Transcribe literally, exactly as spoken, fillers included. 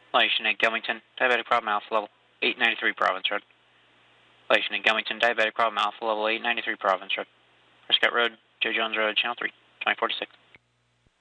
Elation at Gilmington, diabetic problem alpha level eight ninety-three Province Road. Elation at Gilmington, diabetic problem alpha level eight ninety-three Province Road. Prescott Road, Joe Jones Road, Channel three, twenty forty-six.